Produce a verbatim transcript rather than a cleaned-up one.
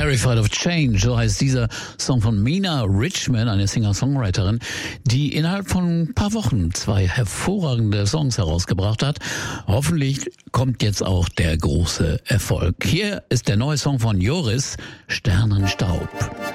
Terrified of Change, so heißt dieser Song von Mina Richman, eine Singer-Songwriterin, die innerhalb von ein paar Wochen zwei hervorragende Songs herausgebracht hat. Hoffentlich kommt jetzt auch der große Erfolg. Hier ist der neue Song von Joris, Sternenstaub.